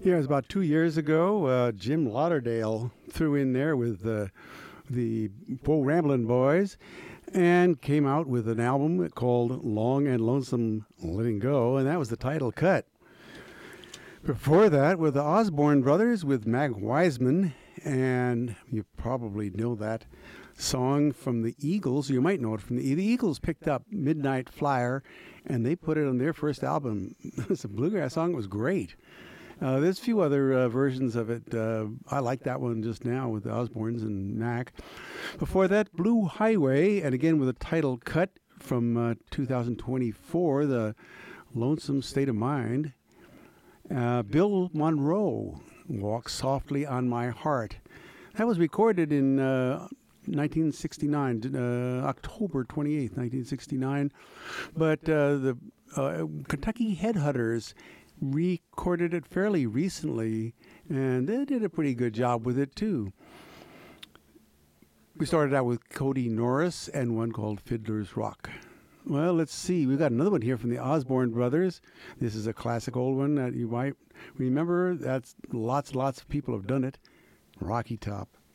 Yeah, it was about 2 years ago. Jim Lauderdale threw in there with the Bo Ramblin' Boys and came out with an album called Long and Lonesome Letting Go, and that was the title cut. Before that, with the Osborne Brothers with Mag Wiseman, and you probably know that song from the Eagles. You might know it from the Eagles picked up Midnight Flyer, and they put it on their first album. It's a bluegrass song. It was great. There's a few other versions of it. I like that one just now with the Osbournes and Mac. Before that, Blue Highway, and again with a title cut from 2024, The Lonesome State of Mind. Bill Monroe, Walk Softly on My Heart. That was recorded in 1969, October 28th, 1969. But the Kentucky Headhunters recorded it fairly recently, and they did a pretty good job with it, too. We started out with Cody Norris and one called Fiddler's Rock. Well, let's see. We've got another one here from the Osborne Brothers. This is a classic old one that you might remember. That's lots of people have done it. Rocky Top.